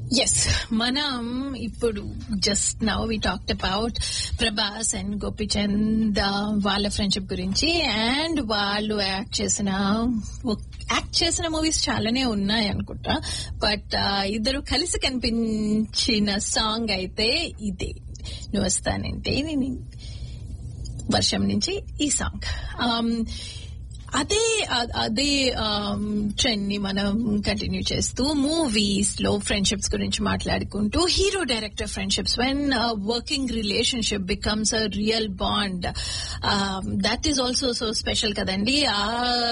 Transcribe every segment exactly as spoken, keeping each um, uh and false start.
Yes, మనం ఇప్పుడు just now we talked about Prabhas and Gopichand వాళ్ళ ఫ్రెండ్షిప్ గురించి. అండ్ వాళ్ళు యాక్ట్ చేసిన యాక్ట్ చేసిన మూవీస్ చాలానే ఉన్నాయి అనుకుంటా, బట్ ఇద్దరు కలిసి కనిపించిన సాంగ్ అయితే ఇదే, నువ్వు వస్తానంటే నేను, వర్షం నుంచి ఈ సాంగ్. అదే అదే ట్రెండ్ ని మనం కంటిన్యూ చేస్తూ మూవీస్ లో ఫ్రెండ్షిప్స్ గురించి మాట్లాడుకుంటూ, hero director friendships, when working relationship becomes a real bond, that is also so special కదండి. ఆ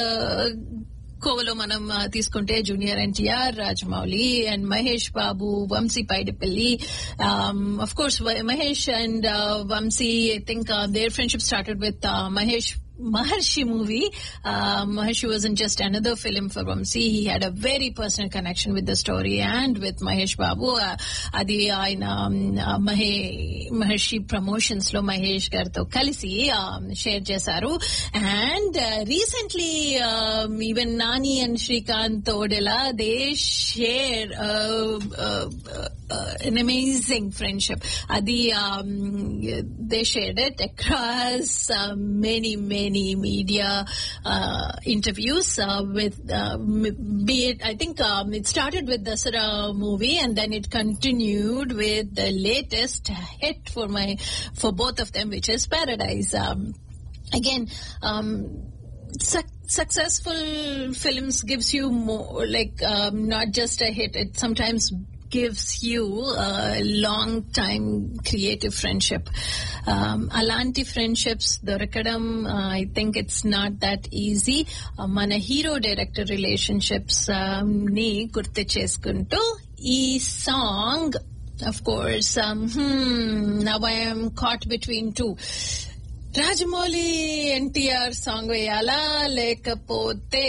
కోవలో మనం తీసుకుంటే junior NTR, Rajamouli and Mahesh Babu, Vamsi Paidipally. Of course Mahesh and Vamsi, I think their friendship started with uh, Mahesh Maharshi movie. Uh, Maharshi wasn't just another film for Vamsi. He had a very personal connection with the story and with Mahesh Babu. Uh, adi aina uh, Mahe Maharshi promotions lo Mahesh garto kalisi uh, share chesaru. And uh, recently uh, even Nani and Shrikant Todela, they share uh, uh, uh, an amazing friendship. Adi um, they shared it across uh, many many Many media uh, interviews uh, with uh, be it, I think um, it started with the Dasara movie and then it continued with the latest hit for my for both of them, which is Paradise. Um, again, um, su- successful films gives you more, like um, not just a hit. It sometimes gives you a long time creative friendship. Um, alanti friendships dorakadam, uh, I think it's not that easy. Uh, mana hero director relationships um, ni gurtu cheskuntu ee song, of course, um, hmm, now I am caught between two. Rajamouli NTR song వేయాలా లేకపోతే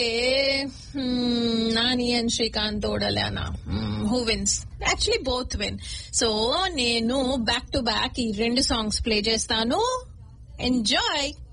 Nani and Srikanth ఓడలేనా? Who wins? Actually both win. So నేను back to back ఈ రెండు songs play చేస్తాను. Enjoy.